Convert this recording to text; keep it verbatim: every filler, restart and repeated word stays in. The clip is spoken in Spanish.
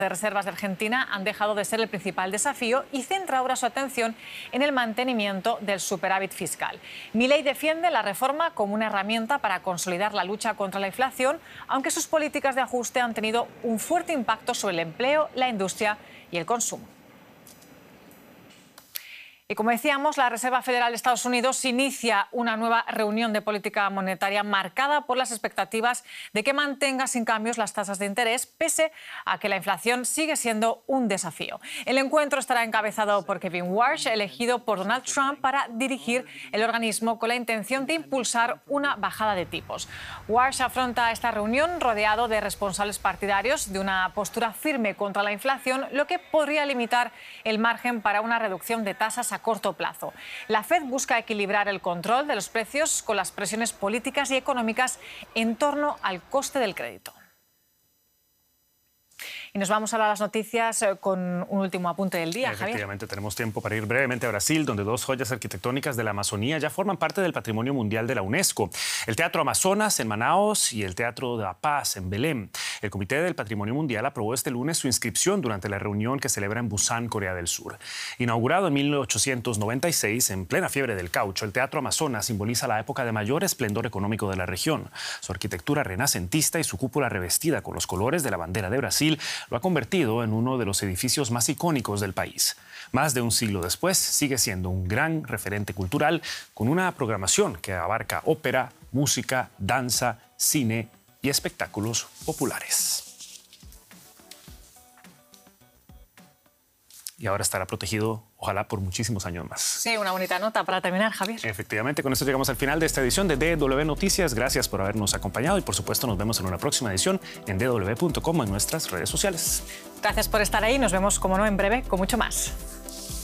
de Reservas de Argentina han dejado de ser el principal desafío y centra ahora su atención en el mantenimiento del superávit fiscal. Milei defiende la reforma como una herramienta para consolidar la lucha contra la inflación, aunque sus políticas de ajuste han tenido un fuerte impacto sobre el empleo, la industria y el consumo. Y como decíamos, la Reserva Federal de Estados Unidos inicia una nueva reunión de política monetaria marcada por las expectativas de que mantenga sin cambios las tasas de interés, pese a que la inflación sigue siendo un desafío. El encuentro estará encabezado por Kevin Warsh, elegido por Donald Trump para dirigir el organismo con la intención de impulsar una bajada de tipos. Warsh afronta esta reunión rodeado de responsables partidarios de una postura firme contra la inflación, lo que podría limitar el margen para una reducción de tasas a corto plazo. La Fed busca equilibrar el control de los precios con las presiones políticas y económicas en torno al coste del crédito. Y nos vamos ahora a las noticias con un último apunte del día, Javier. Efectivamente, tenemos tiempo para ir brevemente a Brasil, donde dos joyas arquitectónicas de la Amazonía ya forman parte del Patrimonio Mundial de la UNESCO. El Teatro Amazonas en Manaos y el Teatro de la Paz en Belém. El Comité del Patrimonio Mundial aprobó este lunes su inscripción durante la reunión que celebra en Busan, Corea del Sur. Inaugurado en mil ochocientos noventa y seis, en plena fiebre del caucho, el Teatro Amazonas simboliza la época de mayor esplendor económico de la región. Su arquitectura renacentista y su cúpula revestida con los colores de la bandera de Brasil lo ha convertido en uno de los edificios más icónicos del país. Más de un siglo después, sigue siendo un gran referente cultural con una programación que abarca ópera, música, danza, cine y espectáculos populares. Y ahora estará protegido, ojalá, por muchísimos años más. Sí, una bonita nota para terminar, Javier. Efectivamente, con esto llegamos al final de esta edición de D W Noticias. Gracias por habernos acompañado y, por supuesto, nos vemos en una próxima edición en d w punto com o en nuestras redes sociales. Gracias por estar ahí. Nos vemos, como no, en breve con mucho más.